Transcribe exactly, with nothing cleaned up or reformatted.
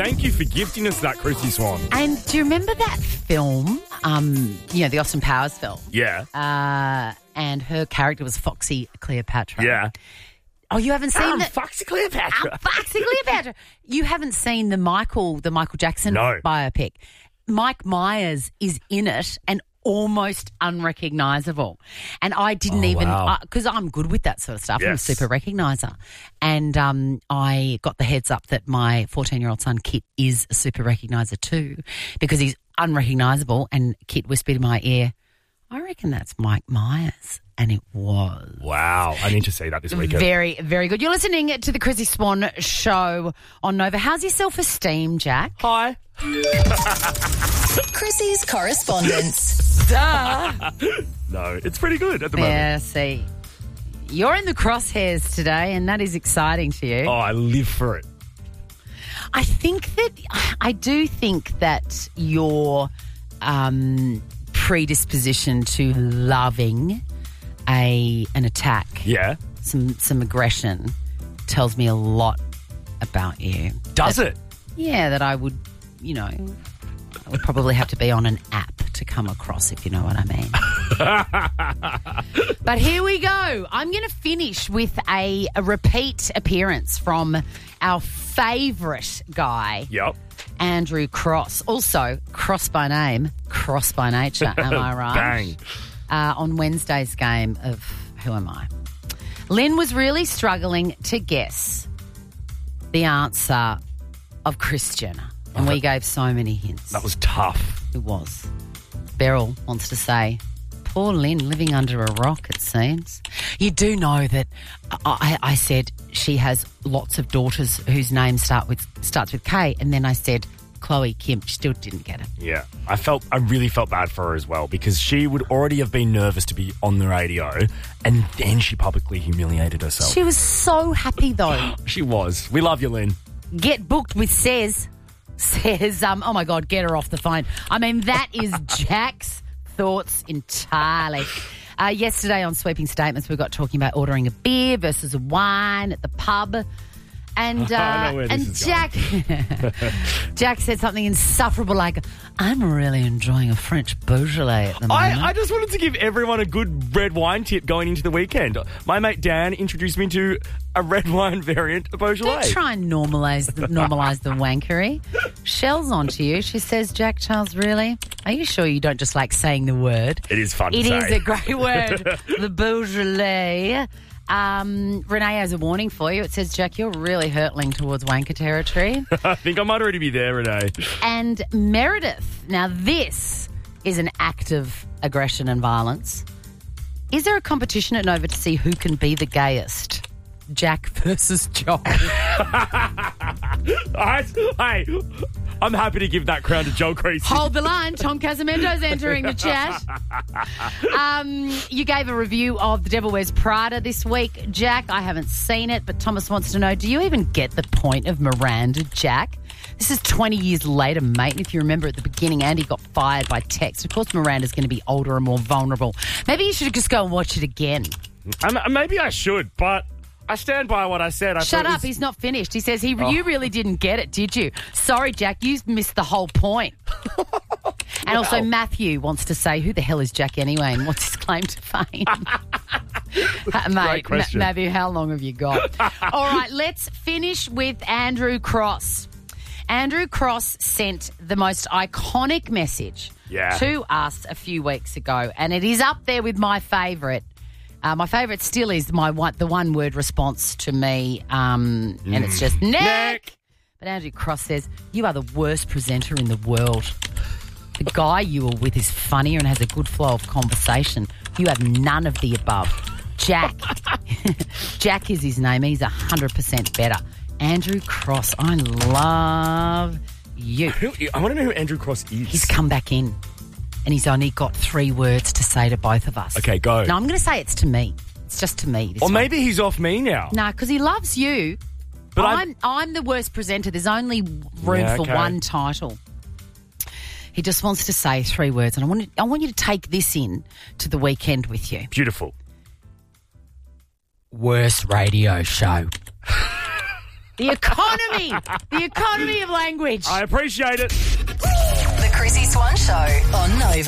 Thank you for gifting us that, Chrissy Swan. And do you remember that film, um, you know, the Austin Powers film? Yeah. Uh, and her character was Foxy Cleopatra. Yeah. Oh, you haven't seen Um, the Foxy Cleopatra. Um, Foxy Cleopatra. You haven't seen the Michael, the Michael Jackson No. biopic. Mike Myers is in it and almost unrecognisable. And I didn't Oh, even, wow. because I'm good with that sort of stuff. I'm a Yes. super recogniser. And um, I got the heads up that my fourteen-year-old son, Kit, is a super recogniser too, because he's unrecognisable. And Kit whispered in my ear, I reckon that's Mike Myers. And it was. Wow. I need to see that this weekend. Very, very good. You're listening to the Chrissy Swan Show on Nova. How's your self-esteem, Jack? Hi. Chrissy's correspondence. Duh. No, it's pretty good at the moment. Yeah, see. You're in the crosshairs today, and that is exciting to you. Oh, I live for it. I think that, I do think that your um, predisposition to loving a an attack, Yeah. some some aggression, tells me a lot about you. Does That- it? Yeah, that I would, you know, I would probably have to be on an app to come across, if you know what I mean. But here we go. I'm going to finish with a, a repeat appearance from our favourite guy, Yep. Andrew Cross. Also, Cross by name, Cross by nature, am I right? Bang. Uh, on Wednesday's game of Who Am I? Lynn was really struggling to guess the answer of Kris Jenner. And we gave so many hints. That was tough. It was. Beryl wants to say, poor Lynn living under a rock, it seems. You do know that I, I said she has lots of daughters whose name start with starts with K, and then I said Chloe Kim. She still didn't get it. Yeah. I felt, I really felt bad for her as well because she would already have been nervous to be on the radio and then she publicly humiliated herself. She was so happy, though. She was. We love you, Lynn. Get booked with Says. Says, um, oh, my God, get her off the phone. I mean, that is Jack's thoughts entirely. Uh, yesterday on Sweeping Statements, we got talking about ordering a beer versus a wine at the pub. And uh, I know where this and is Jack Jack said something insufferable like, I'm really enjoying a French Beaujolais at the moment. I, I just wanted to give everyone a good red wine tip going into the weekend. My mate Dan introduced me to a red wine variant of Beaujolais. Don't try and normalise the, normalise the wankery. Shell's onto you. She says, Jack Charles, really? Are you sure you don't just like saying the word? It is fun to It say. is a great word. The Beaujolais. Um, Renee has a warning for you. It says, Jack, you're really hurtling towards wanker territory. I think I might already be there, Renee. And Meredith. Now, this is an act of aggression and violence. Is there a competition at Nova to see who can be the gayest? Jack versus Joel. I, hey, I'm happy to give that crown to Joel Creasy. Hold the line. Tom Casamento's entering the chat. Um, you gave a review of The Devil Wears Prada this week, Jack. I haven't seen it, but Thomas wants to know, do you even get the point of Miranda, Jack? This is twenty years later, mate. And if you remember at the beginning, Andy got fired by text. Of course, Miranda's going to be older and more vulnerable. Maybe you should just go and watch it again. Um, maybe I should, but I stand by what I said. I Shut thought it up. was- He's not finished. He says, he, Oh. you really didn't get it, did you? Sorry, Jack. You missed the whole point. And also Matthew wants to say, who the hell is Jack anyway and what's his claim to fame? Uh, Mate, Ma- question. Matthew, how long have you got? All right, let's finish with Andrew Cross. Andrew Cross sent the most iconic message Yeah. to us a few weeks ago, and it is up there with my favourite. Uh, my favourite still is my one, the one-word response to me, um, and it's just, Nick! Nick! But Andrew Cross says, you are the worst presenter in the world. The guy you are with is funnier and has a good flow of conversation. You have none of the above. Jack. Jack is his name. He's one hundred percent better. Andrew Cross, I love you. Who, I want to know who Andrew Cross is. He's come back in and he's only got three words to say to both of us. Okay, go. No, I'm going to say it's to me. It's just to me. This Or one. maybe he's off me now. No, because he loves you. But But I'm- I'm I'm the worst presenter. There's only room Yeah, for okay. one title. He just wants to say three words, and I want to, I want you to take this in to the weekend with you. Beautiful. Worst radio show. The economy. The economy of language. I appreciate it. The Chrissy Swan Show on Nova.